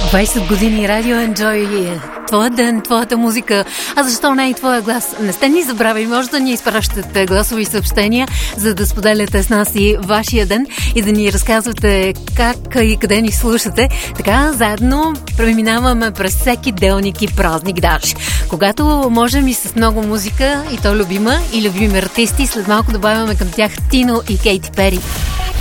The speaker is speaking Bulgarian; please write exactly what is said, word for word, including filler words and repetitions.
двайсет години радио Enjoy. Твоя ден, твоята музика. А защо не и твоя глас? Не сте ни забравили, може да ни изпращате гласови съобщения, за да споделяте с нас и вашия ден и да ни разказвате как и къде ни слушате. Така заедно преминаваме през всеки делник и празник даже. Когато можем и с много музика, и то любима, и любими артисти, след малко добавяме към тях Тино и Кейти Пери.